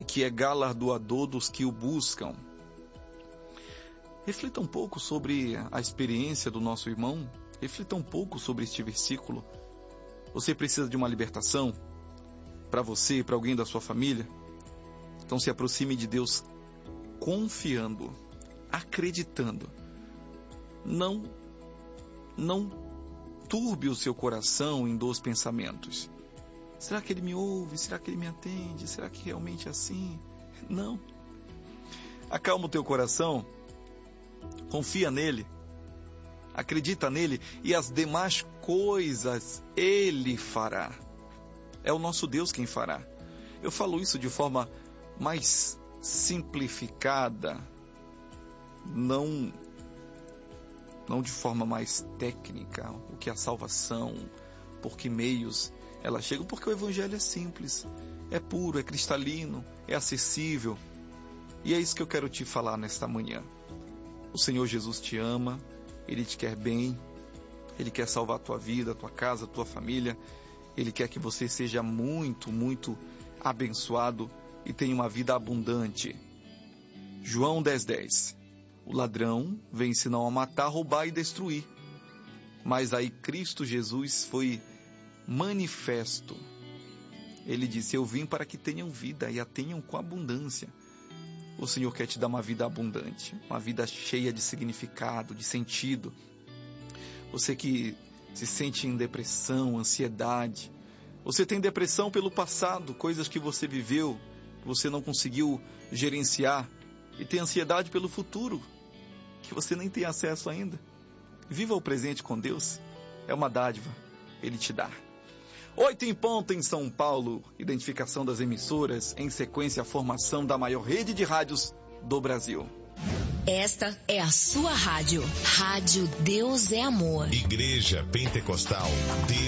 que é galardoador dos que o buscam. Reflita um pouco sobre a experiência do nosso irmão. Reflita um pouco sobre este versículo. Você precisa de uma libertação? Para você, para alguém da sua família? Então se aproxime de Deus confiando, acreditando. Não turbe o seu coração em 2 pensamentos. Será que Ele me ouve? Será que Ele me atende? Será que realmente é assim? Não. Acalma o teu coração, confia nele, acredita nele e as demais coisas Ele fará. É o nosso Deus quem fará. Eu falo isso de forma mais simplificada, não de forma mais técnica, o que é a salvação, por que meios ela chega, porque o Evangelho é simples, é puro, é cristalino, é acessível. E é isso que eu quero te falar nesta manhã. O Senhor Jesus te ama, Ele te quer bem, Ele quer salvar a tua vida, a tua casa, a tua família. Ele quer que você seja muito, muito abençoado e tenha uma vida abundante. João 10:10. O ladrão vem senão a matar, roubar e destruir. Mas aí Cristo Jesus foi manifesto. Ele disse: eu vim para que tenham vida e a tenham com abundância. O Senhor quer te dar uma vida abundante, uma vida cheia de significado, de sentido. Você que se sente em depressão, ansiedade, você tem depressão pelo passado, coisas que você viveu, que você não conseguiu gerenciar, e tem ansiedade pelo futuro, que você nem tem acesso ainda. Viva o presente com Deus, é uma dádiva, Ele te dá. 8 em ponto em São Paulo, identificação das emissoras, em sequência a formação da maior rede de rádios do Brasil. Esta é a sua rádio. Rádio Deus é Amor. Igreja Pentecostal